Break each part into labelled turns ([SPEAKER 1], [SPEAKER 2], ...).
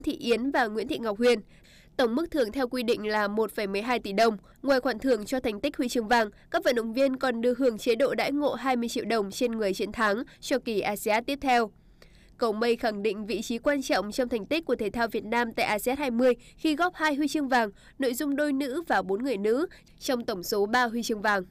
[SPEAKER 1] Thị Yến và Nguyễn Thị Ngọc Huyền. Tổng mức thưởng theo quy định là 1,12 tỷ đồng. Ngoài khoản thưởng cho thành tích huy chương vàng, các vận động viên còn được hưởng chế độ đãi ngộ 20 triệu đồng trên người chiến thắng cho kỳ ASEAN tiếp theo. Cầu mây khẳng định vị trí quan trọng trong thành tích của thể thao Việt Nam tại ASEAN 20 khi góp 2 huy chương vàng, nội dung đôi nữ và 4 người nữ trong tổng số 3 huy chương vàng.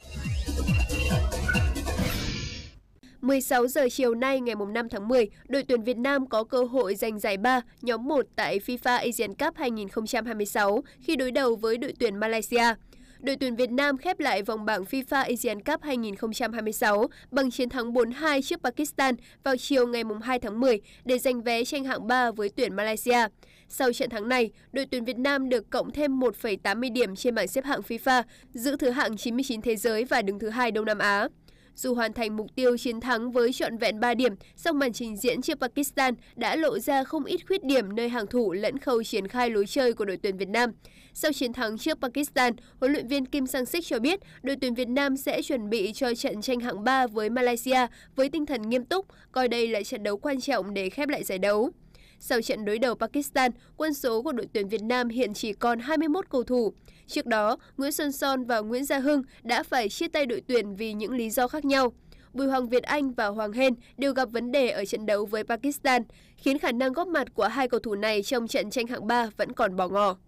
[SPEAKER 1] 16 giờ chiều nay ngày 5 tháng 10, đội tuyển Việt Nam có cơ hội giành giải 3 nhóm 1 tại FIFA Asian Cup 2026 khi đối đầu với đội tuyển Malaysia. Đội tuyển Việt Nam khép lại vòng bảng FIFA Asian Cup 2026 bằng chiến thắng 4-2 trước Pakistan vào chiều ngày 2 tháng 10 để giành vé tranh hạng 3 với tuyển Malaysia. Sau trận thắng này, đội tuyển Việt Nam được cộng thêm 1,80 điểm trên bảng xếp hạng FIFA, giữ thứ hạng 99 thế giới và đứng thứ 2 Đông Nam Á. Dù hoàn thành mục tiêu chiến thắng với trọn vẹn 3 điểm, song màn trình diễn trước Pakistan đã lộ ra không ít khuyết điểm nơi hàng thủ lẫn khâu triển khai lối chơi của đội tuyển Việt Nam. Sau chiến thắng trước Pakistan, huấn luyện viên Kim Sang-sik cho biết đội tuyển Việt Nam sẽ chuẩn bị cho trận tranh hạng 3 với Malaysia với tinh thần nghiêm túc, coi đây là trận đấu quan trọng để khép lại giải đấu. Sau trận đối đầu Pakistan, quân số của đội tuyển Việt Nam hiện chỉ còn 21 cầu thủ. Trước đó, Nguyễn Xuân Son và Nguyễn Gia Hưng đã phải chia tay đội tuyển vì những lý do khác nhau. Bùi Hoàng Việt Anh và Hoàng Hên đều gặp vấn đề ở trận đấu với Pakistan, khiến khả năng góp mặt của hai cầu thủ này trong trận tranh hạng 3 vẫn còn bỏ ngỏ.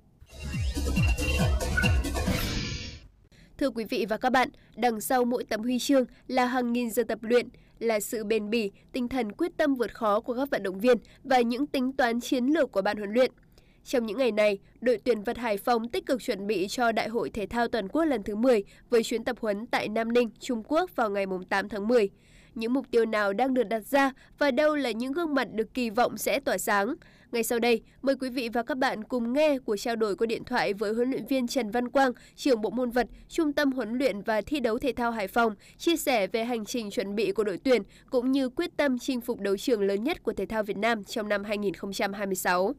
[SPEAKER 1] Thưa quý vị và các bạn, đằng sau mỗi tấm huy chương là hàng nghìn giờ tập luyện, là sự bền bỉ, tinh thần quyết tâm vượt khó của các vận động viên và những tính toán chiến lược của ban huấn luyện. Trong những ngày này, đội tuyển Vật Hải Phòng tích cực chuẩn bị cho Đại hội Thể thao Toàn quốc lần thứ 10 với chuyến tập huấn tại Nam Ninh, Trung Quốc vào ngày 8 tháng 10. Những mục tiêu nào đang được đặt ra và đâu là những gương mặt được kỳ vọng sẽ tỏa sáng? Ngay sau đây, mời quý vị và các bạn cùng nghe cuộc trao đổi qua điện thoại với huấn luyện viên Trần Văn Quang, trưởng bộ môn vật, Trung tâm huấn luyện và thi đấu thể thao Hải Phòng, chia sẻ về hành trình chuẩn bị của đội tuyển cũng như quyết tâm chinh phục đấu trường lớn nhất của thể thao Việt Nam trong năm 2026.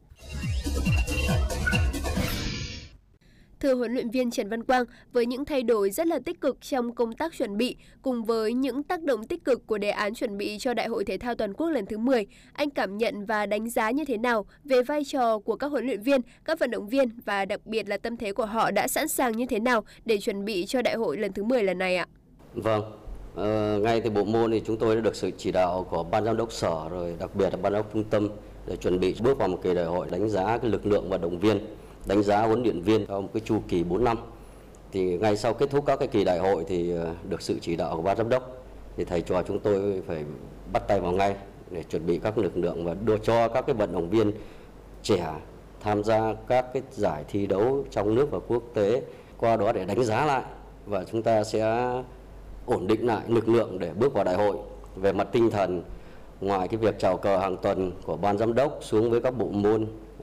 [SPEAKER 1] Thưa huấn luyện viên Trần Văn Quang, với những thay đổi rất là tích cực trong công tác chuẩn bị cùng với những tác động tích cực của đề án chuẩn bị cho Đại hội Thể thao Toàn quốc lần thứ 10, anh cảm nhận và đánh giá như thế nào về vai trò của các huấn luyện viên, các vận động viên và đặc biệt là tâm thế của họ đã sẵn sàng như thế nào để chuẩn bị cho Đại hội lần thứ 10 lần này ạ?
[SPEAKER 2] Vâng, ngay từ bộ môn thì chúng tôi đã được sự chỉ đạo của ban giám đốc sở rồi đặc biệt là ban giám đốc trung tâm để chuẩn bị bước vào một kỳ đại hội, đánh giá cái lực lượng vận động viên, đánh giá huấn luyện viên theo một cái chu kỳ 4 năm. Thì ngay sau kết thúc các cái kỳ đại hội thì được sự chỉ đạo của ban giám đốc thì thầy trò chúng tôi phải bắt tay vào ngay để chuẩn bị các lực lượng và đưa cho các cái vận động viên trẻ tham gia các cái giải thi đấu trong nước và quốc tế, qua đó để đánh giá lại và chúng ta sẽ ổn định lại lực lượng để bước vào đại hội. Về mặt tinh thần, ngoài cái việc chào cờ hàng tuần của ban giám đốc xuống với các bộ môn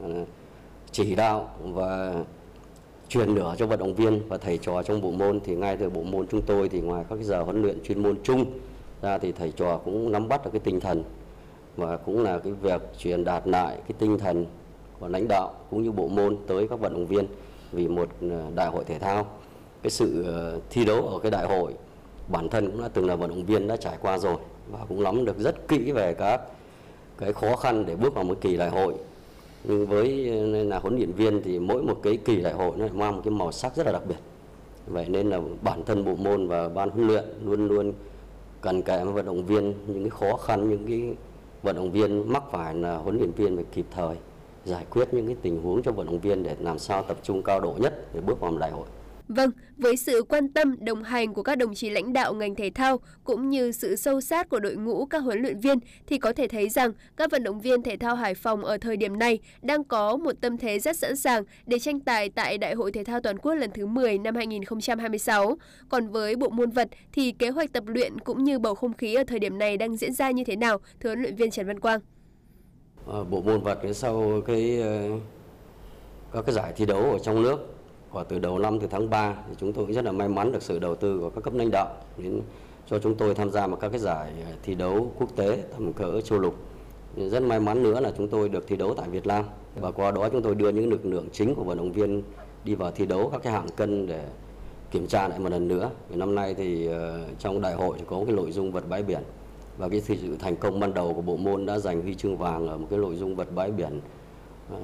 [SPEAKER 2] chỉ đạo và truyền lửa cho vận động viên và thầy trò trong bộ môn, thì ngay từ bộ môn chúng tôi thì ngoài các giờ huấn luyện chuyên môn chung ra thì thầy trò cũng nắm bắt được cái tinh thần và cũng là cái việc truyền đạt lại cái tinh thần của lãnh đạo cũng như bộ môn tới các vận động viên vì một đại hội thể thao. Cái sự thi đấu ở cái đại hội bản thân cũng đã từng là vận động viên đã trải qua rồi và cũng nắm được rất kỹ về các cái khó khăn để bước vào một kỳ đại hội. Nhưng với là huấn luyện viên thì mỗi một cái kỳ đại hội nó mang một cái màu sắc rất là đặc biệt. Vậy nên là bản thân bộ môn và ban huấn luyện luôn luôn cần kề với vận động viên những cái khó khăn, những cái vận động viên mắc phải là huấn luyện viên phải kịp thời giải quyết những cái tình huống cho vận động viên để làm sao tập trung cao độ nhất để bước vào một đại hội.
[SPEAKER 1] Vâng, với sự quan tâm, đồng hành của các đồng chí lãnh đạo ngành thể thao cũng như sự sâu sát của đội ngũ các huấn luyện viên thì có thể thấy rằng các vận động viên thể thao Hải Phòng ở thời điểm này đang có một tâm thế rất sẵn sàng để tranh tài tại Đại hội Thể thao Toàn quốc lần thứ 10 năm 2026. Còn với bộ môn vật thì kế hoạch tập luyện cũng như bầu không khí ở thời điểm này đang diễn ra như thế nào, thưa huấn luyện viên Trần Văn Quang?
[SPEAKER 2] Bộ môn vật sau các cái giải thi đấu ở trong nước từ đầu năm, từ tháng 3 thì chúng tôi rất là may mắn được sự đầu tư của các cấp lãnh đạo đến cho chúng tôi tham gia vào các cái giải thi đấu quốc tế tầm cỡ châu lục. Rất may mắn nữa là chúng tôi được thi đấu tại Việt Nam và qua đó chúng tôi đưa những lực lượng chính của vận động viên đi vào thi đấu các cái hạng cân để kiểm tra lại một lần nữa. Năm nay thì trong đại hội thì có cái nội dung vật bãi biển và cái sự thành công ban đầu của bộ môn đã giành huy chương vàng ở một cái nội dung vật bãi biển